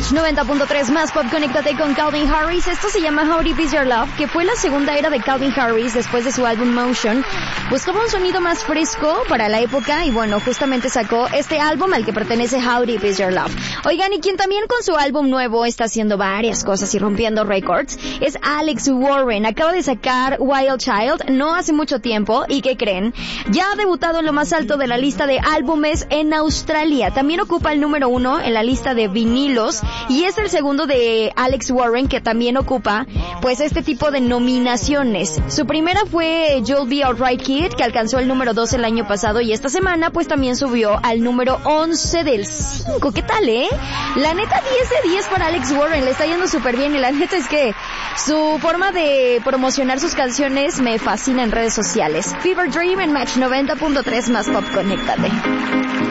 Match 90.3 más pop, conéctate con Calvin Harris. Esto se llama How Deep Is Your Love, que fue la segunda era de Calvin Harris después de su álbum Motion. Buscaba un sonido más fresco para la época y bueno, justamente sacó este álbum al que pertenece How Deep Is Your Love. Oigan, y quien también con su álbum nuevo está haciendo varias cosas y rompiendo récords es Alex Warren. Acaba de sacar Wild Child no hace mucho tiempo y ¿qué creen? Ya ha debutado en lo más alto de la lista de álbumes en Australia. También ocupa el número 1 en la lista de vinilos y es el segundo de Alex Warren que también ocupa pues este tipo de nominaciones. Su primera fue You'll Be Alright Kid, que alcanzó el número 2 el año pasado y esta semana pues también subió al número 11 del 5. ¿Qué tal, La neta 10 de 10 para Alex Warren, le está yendo súper bien y la neta es que su forma de promocionar sus canciones me fascina en redes sociales. Fever Dream en Match 90.3 más pop, conéctate.